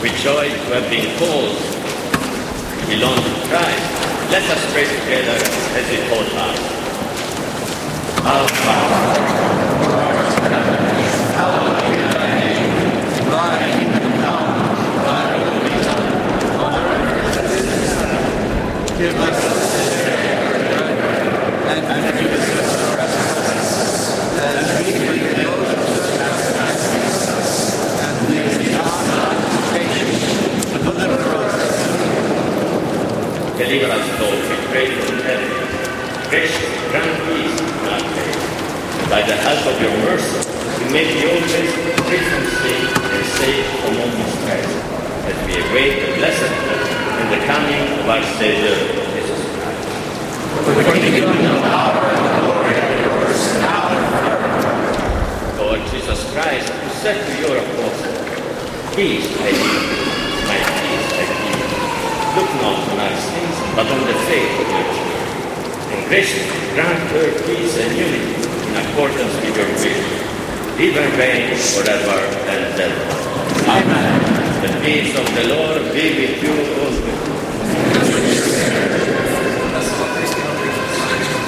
with joy to have been called to belong to Christ, let us pray together as he taught us. Our Father, who art in heaven, hallowed be thy name. Thy kingdom come, thy will be done, on earth as it is in heaven. Give us this day our daily bread, and forgive us our trespasses, as we forgive those who trespass against us. And lead us not into temptation, but deliver us from evil. Deliver us, Lord, we pray from heaven. Gracious, grant peace in our faith. By the help of your mercy, we may be always free from sin and safe from all distress, as we await the blessed hope and the coming of our Savior, Jesus Christ. For the kingdom, the power, and the glory are yours, now and forever. Lord Jesus Christ, who said to your apostles, peace I give you, my peace I give you. Look not on our sins, but on the faith of your church. And graciously grant her peace and unity in accordance with your will. Live and reign forever and ever. Amen. The peace of the Lord be with you always.